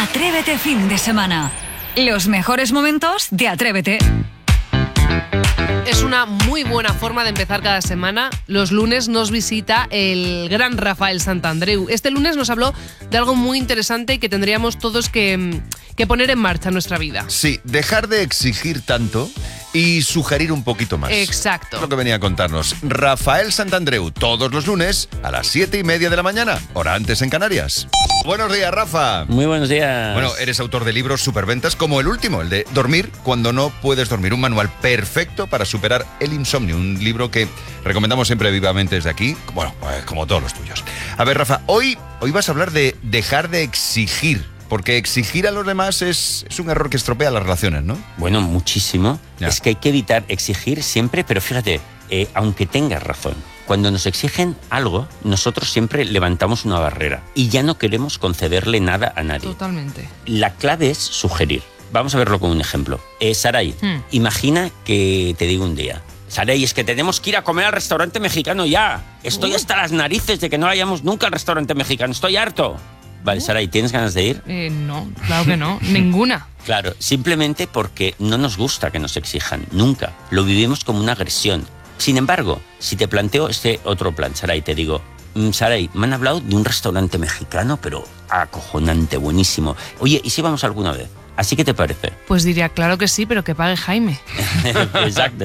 Atrévete fin de semana. Los mejores momentos de Atrévete. Es una muy buena forma de empezar cada semana. Los lunes nos visita el gran Rafael Santandreu. Este lunes nos habló de algo muy interesante y que tendríamos todos que poner en marcha en nuestra vida. Sí, dejar de exigir tanto y sugerir un poquito más. Exacto. Es lo que venía a contarnos Rafael Santandreu todos los lunes a las 7:30 de la mañana, hora antes en Canarias. Buenos días, Rafa. Muy buenos días. Bueno, eres autor de libros superventas como el último, el de Dormir cuando no puedes dormir. Un manual perfecto para superar el insomnio. Un libro que recomendamos siempre vivamente desde aquí, bueno, como todos los tuyos. A ver, Rafa, hoy vas a hablar de dejar de exigir. Porque exigir a los demás es un error que estropea las relaciones, ¿no? Bueno, muchísimo. Ya. Es que hay que evitar exigir siempre, pero fíjate, aunque tengas razón, cuando nos exigen algo, nosotros siempre levantamos una barrera y ya no queremos concederle nada a nadie. Totalmente. La clave es sugerir. Vamos a verlo con un ejemplo. Saray, imagina que te digo un día: Saray, es que tenemos que ir a comer al restaurante mexicano ya. Estoy hasta las narices de que no vayamos nunca al restaurante mexicano. Estoy harto. Vale, Saray, ¿tienes ganas de ir? No, claro que no, ninguna. Claro, simplemente porque no nos gusta que nos exijan, nunca. Lo vivimos como una agresión. Sin embargo, si te planteo este otro plan, Saray, te digo: Saray, me han hablado de un restaurante mexicano, pero acojonante, buenísimo. Oye, ¿y si vamos alguna vez? ¿Así que te parece? Pues diría, claro que sí, pero que pague Jaime. Exacto.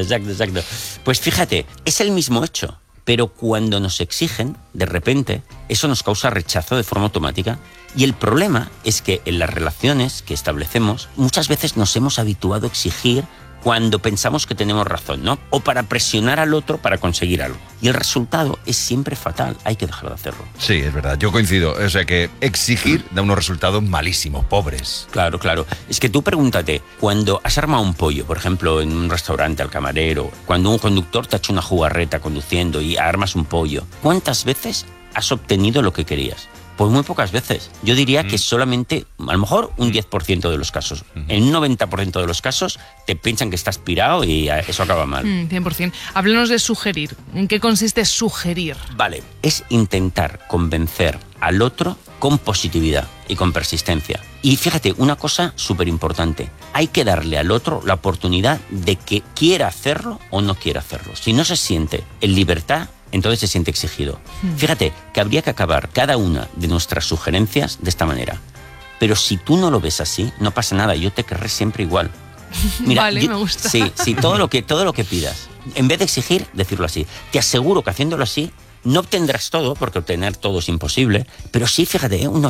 Pues fíjate, es el mismo hecho. Pero cuando nos exigen, de repente, eso nos causa rechazo de forma automática. Y el problema es que en las relaciones que establecemos, muchas veces nos hemos habituado a exigir cuando pensamos que tenemos razón, ¿no? O para presionar al otro para conseguir algo. Y el resultado es siempre fatal. Hay que dejar de hacerlo. Sí, es verdad. Yo coincido. O sea que exigir da unos resultados malísimos, pobres. Claro. Es que tú pregúntate, cuando has armado un pollo, por ejemplo, en un restaurante al camarero, cuando un conductor te ha hecho una jugarreta conduciendo y armas un pollo, ¿cuántas veces has obtenido lo que querías? Pues muy pocas veces. Yo diría que solamente, a lo mejor, un 10% de los casos. En un 90% de los casos te piensan que estás pirado y eso acaba mal. 100%. Háblanos de sugerir. ¿En qué consiste sugerir? Vale, es intentar convencer al otro con positividad y con persistencia. Y fíjate, una cosa súper importante. Hay que darle al otro la oportunidad de que quiera hacerlo o no quiera hacerlo. Si no se siente en libertad, entonces se siente exigido. Fíjate que habría que acabar cada una de nuestras sugerencias de esta manera. Pero si tú no lo ves así, no pasa nada, yo te querré siempre igual. Mira, vale, me gusta. Sí, todo lo que pidas. En vez de exigir, decirlo así. Te aseguro que haciéndolo así, no obtendrás todo, porque obtener todo es imposible, pero sí, fíjate, un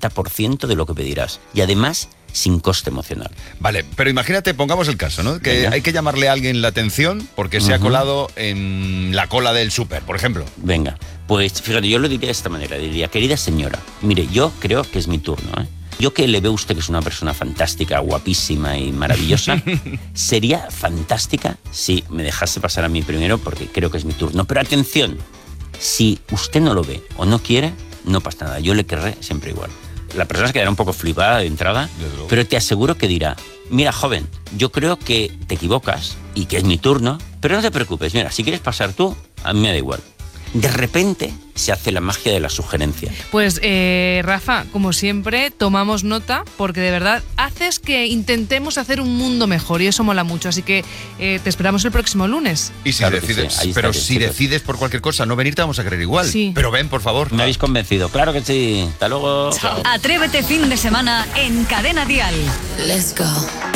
80% de lo que pedirás. Y además, sin coste emocional. Vale, pero imagínate, pongamos el caso, ¿no? Que Venga. hay que llamarle a alguien la atención porque se ha colado en la cola del súper, por ejemplo. Venga, pues fíjate, yo lo diría de esta manera. Diría: querida señora, mire, yo creo que es mi turno, ¿eh? Yo que le veo a usted que es una persona fantástica, guapísima y maravillosa, sería fantástica si me dejase pasar a mí primero porque creo que es mi turno. Pero atención, si usted no lo ve o no quiere, no pasa nada, yo le querré siempre igual. La persona se quedará un poco flipada de entrada, pero te aseguro que dirá: mira, joven, yo creo que te equivocas y que es mi turno, pero no te preocupes, mira, si quieres pasar tú, a mí me da igual. De repente se hace la magia de la sugerencia. Pues Rafa, como siempre, tomamos nota porque de verdad haces que intentemos hacer un mundo mejor y eso mola mucho. Así que te esperamos el próximo lunes. Y si Claro que decides, sí, ahí pero estaré, si chicos. decides por cualquier cosa no venir, te vamos a querer igual. Sí. Pero ven, por favor. Me habéis convencido, claro que sí. Hasta luego. Atrévete fin de semana en Cadena Dial. Let's go.